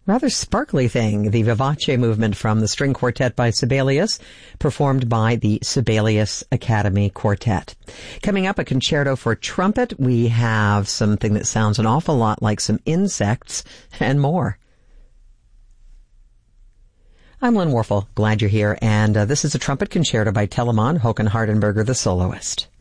rather sparkly thing, the Vivace movement from the string quartet by Sibelius, performed by the Sibelius Academy Quartet. Coming up, a concerto for trumpet. We have something that sounds an awful lot like some insects and more. I'm Lynn Warfel. Glad you're here. And this is a trumpet concerto by Telemann Håkan Hardenberger, the soloist.